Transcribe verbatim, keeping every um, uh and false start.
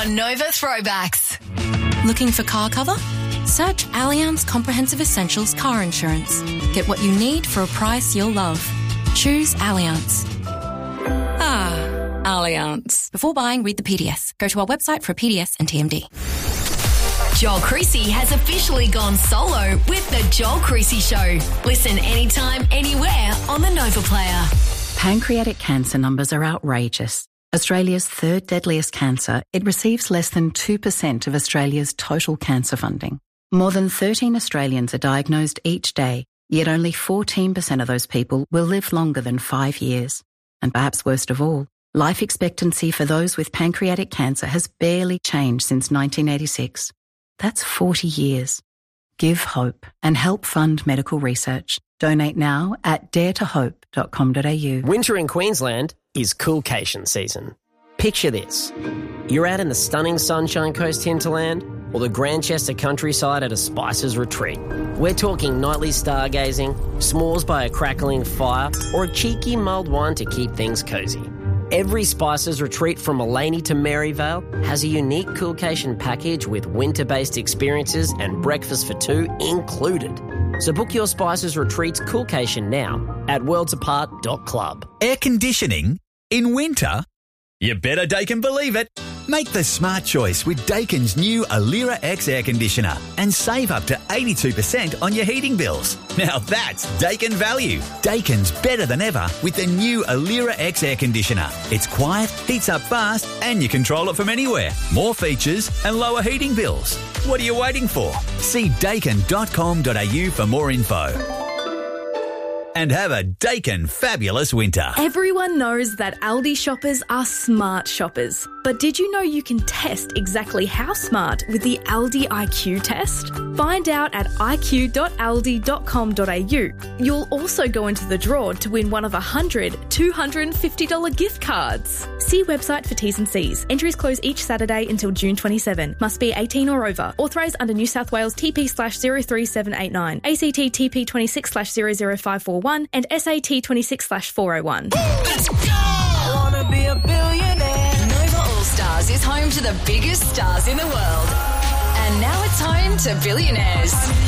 on Nova Throwbacks. Looking for car cover? Search Allianz Comprehensive Essentials Car Insurance. Get what you need for a price you'll love. Choose Allianz. Ah, Allianz. Before buying, read the P D S. Go to our website for a P D S and T M D. Joel Creasy has officially gone solo with The Joel Creasy Show. Listen anytime, anywhere on the Nova Player. Pancreatic cancer numbers are outrageous. Australia's third deadliest cancer, it receives less than two percent of Australia's total cancer funding. More than thirteen Australians are diagnosed each day, yet only fourteen percent of those people will live longer than five years. And perhaps worst of all, life expectancy for those with pancreatic cancer has barely changed since nineteen eighty-six. That's forty years. Give hope and help fund medical research. Donate now at dare to hope dot com dot a u. Winter in Queensland is coolcation season. Picture this. You're out in the stunning Sunshine Coast hinterland or the Grandchester countryside at a Spices retreat. We're talking nightly stargazing, s'mores by a crackling fire, or a cheeky mulled wine to keep things cosy. Every Spices retreat from Mullaney to Maryvale has a unique coolcation package with winter-based experiences and breakfast for two included. So book your Spices retreats coolcation now at worlds apart dot club. Air conditioning in winter? You better Daikin believe it. Make the smart choice with Daikin's new Alira X air conditioner and save up to eighty-two percent on your heating bills. Now that's Daikin value. Daikin's better than ever with the new Alira X air conditioner. It's quiet, heats up fast, and you control it from anywhere. More features and lower heating bills. What are you waiting for? See daikin dot com dot a u for more info. And have a Daikin fabulous winter. Everyone knows that Aldi shoppers are smart shoppers. But did you know you can test exactly how smart with the Aldi I Q test? Find out at i q dot aldi dot com dot a u. You'll also go into the draw to win one of one hundred two hundred fifty dollars gift cards. See website for T's and C's. Entries close each Saturday until June twenty-seventh. Must be eighteen or over. Authorised under New South Wales T P slash zero three seven eight nine, A C T T P twenty-six slash zero zero five four one and S A T twenty-six slash four oh one. Let's go! I wanna be a billionaire. Nova All Stars is home to the biggest stars in the world. And now it's home to billionaires.